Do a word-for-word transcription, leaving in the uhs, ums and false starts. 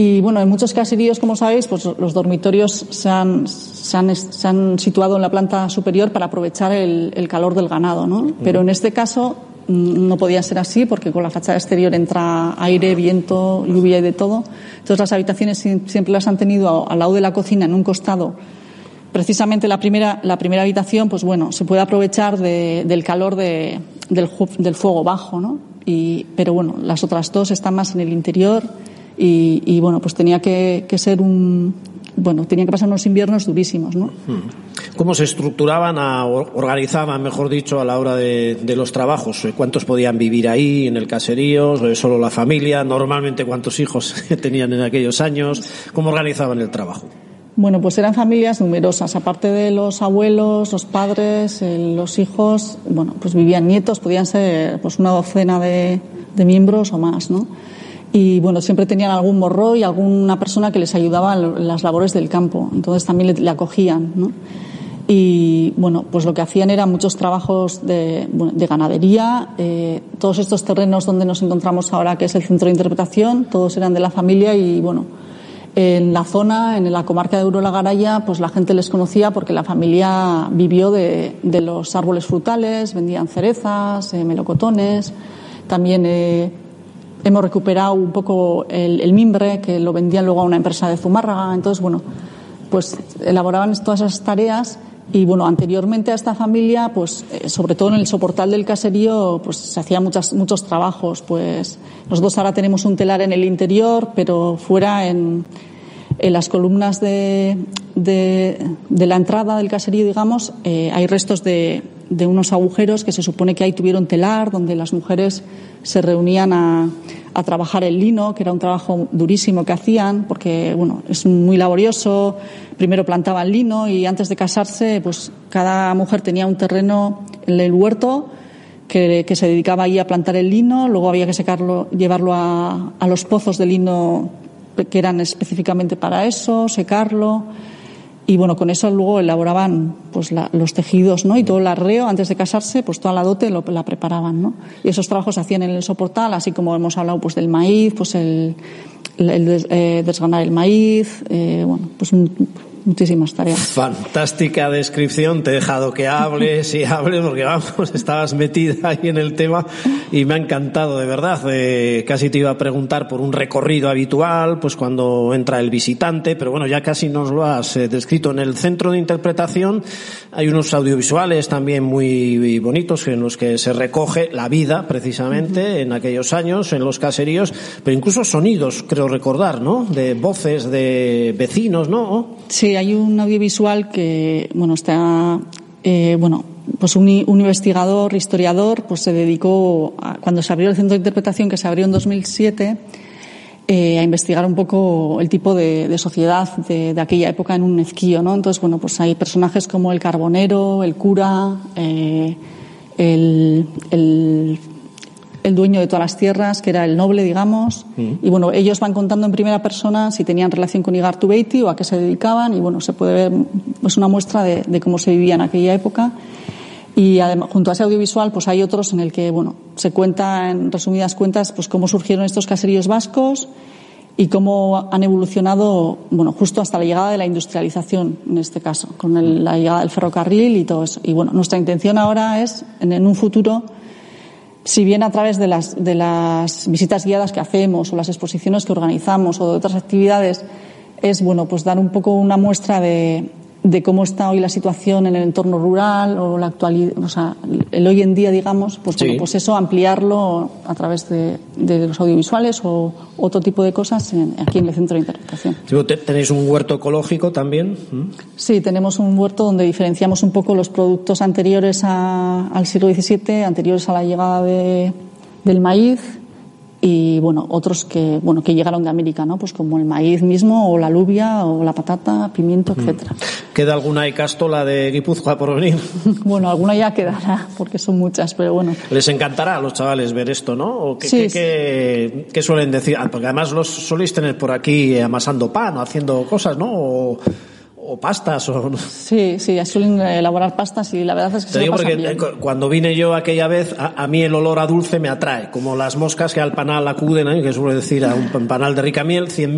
Y bueno, en muchos caseríos, como sabéis, pues los dormitorios se han, se han, se han situado en la planta superior para aprovechar el, el calor del ganado, ¿no? Pero en este caso no podía ser así porque con la fachada exterior entra aire, viento, lluvia y de todo. Entonces las habitaciones siempre las han tenido al lado de la cocina, en un costado. Precisamente la primera, la primera habitación, pues bueno, se puede aprovechar de, del calor de, del, del fuego bajo, ¿no? Y, pero bueno, las otras dos están más en el interior. Y, y bueno, pues tenía que, que ser un, bueno, tenía que pasar unos inviernos durísimos, ¿no? ¿Cómo se estructuraban, a, organizaban, mejor dicho, a la hora de, de los trabajos? ¿Cuántos podían vivir ahí en el caserío? ¿Solo la familia? Normalmente, ¿cuántos hijos tenían en aquellos años? ¿Cómo organizaban el trabajo? Bueno, pues eran familias numerosas. Aparte de los abuelos, los padres, eh, los hijos, bueno, pues vivían nietos, podían ser pues una docena de, de miembros o más, ¿no? Y bueno, siempre tenían algún morro y alguna persona que les ayudaba en las labores del campo. Entonces también le, le acogían, ¿no? Y bueno, pues lo que hacían eran muchos trabajos de, bueno, de ganadería. Eh, todos estos terrenos donde nos encontramos ahora, que es el centro de interpretación, todos eran de la familia y bueno, en la zona, en la comarca de Urola-Garaya, pues la gente les conocía porque la familia vivió de, de los árboles frutales, vendían cerezas, eh, melocotones, también eh, hemos recuperado un poco el, el mimbre, que lo vendían luego a una empresa de Zumárraga. Entonces, bueno, pues elaboraban todas esas tareas y, bueno, anteriormente a esta familia, pues eh, sobre todo en el soportal del caserío, pues se hacían muchas, muchos trabajos. Pues nosotros ahora tenemos un telar en el interior, pero fuera en, en las columnas de, de, de la entrada del caserío, digamos, eh, hay restos de, de unos agujeros que se supone que ahí tuvieron telar, donde las mujeres se reunían a, a trabajar el lino, que era un trabajo durísimo que hacían, porque bueno, es muy laborioso. Primero plantaban lino y antes de casarse, pues cada mujer tenía un terreno en el huerto que, que se dedicaba ahí a plantar el lino. Luego había que secarlo, llevarlo a, a los pozos de lino que eran específicamente para eso, secarlo. Y bueno, con eso luego elaboraban pues la, los tejidos, ¿no? Y todo el arreo antes de casarse, pues toda la dote lo, la preparaban, ¿no? Y esos trabajos se hacían en el soportal, así como hemos hablado pues del maíz, pues el, el, el des, eh, desgranar el maíz, eh, bueno, pues un, muchísimas tareas. Fantástica descripción, te he dejado que hables y hables porque vamos, estabas metida ahí en el tema y me ha encantado, de verdad. Eh, casi te iba a preguntar por un recorrido habitual, pues cuando entra el visitante, pero bueno, ya casi nos lo has eh, descrito. En el centro de interpretación hay unos audiovisuales también muy bonitos en los que se recoge la vida precisamente uh-huh. en aquellos años, en los caseríos, pero incluso sonidos, creo recordar, ¿no? De voces de vecinos, ¿no? Sí, hay un audiovisual que, bueno, está, eh, bueno, pues un, un investigador, historiador, pues se dedicó, a, cuando se abrió el centro de interpretación, que se abrió en dos mil siete, eh, a investigar un poco el tipo de, de sociedad de, de aquella época en un ezquío, ¿no? Entonces, bueno, pues hay personajes como el carbonero, el cura, eh, el, el el dueño de todas las tierras, que era el noble, digamos, mm. y bueno, ellos van contando en primera persona si tenían relación con Igartubeitia o a qué se dedicaban, y bueno, se puede ver, pues una muestra de, de cómo se vivía en aquella época. Y además, junto a ese audiovisual, pues hay otros en el que, bueno, se cuenta, en resumidas cuentas, pues cómo surgieron estos caseríos vascos y cómo han evolucionado, bueno, justo hasta la llegada de la industrialización, en este caso, con el, la llegada del ferrocarril y todo eso. Y bueno, nuestra intención ahora es, en, en un futuro, si bien a través de las, de las visitas guiadas que hacemos o las exposiciones que organizamos o de otras actividades, es bueno, pues dar un poco una muestra de, de cómo está hoy la situación en el entorno rural o la actualidad, o sea, el hoy en día, digamos, pues sí. Bueno, pues eso, ampliarlo a través de, de los audiovisuales o otro tipo de cosas en, aquí en el centro de interpretación. Sí, ¿tenéis un huerto ecológico también? Sí, tenemos un huerto donde diferenciamos un poco los productos anteriores a, al siglo diecisiete, anteriores a la llegada de, del maíz, y bueno, otros que bueno que llegaron de América, ¿no? Pues como el maíz mismo o la alubia o la patata, pimiento, etcétera. ¿Queda alguna icastola de Guipúzcoa por venir? Bueno, alguna ya quedará, porque son muchas, pero bueno. Les encantará a los chavales ver esto, ¿no? ¿O qué, sí, qué, qué, qué suelen decir? Porque además los soléis tener por aquí amasando pan o haciendo cosas, ¿no? O, o pastas o... Sí, sí, suelen elaborar pastas y la verdad es que Te se digo lo pasan porque bien. Cuando vine yo aquella vez, a, a mí el olor a dulce me atrae, como las moscas que al panal acuden, ¿eh? Que suele decir a un panal de rica miel, cien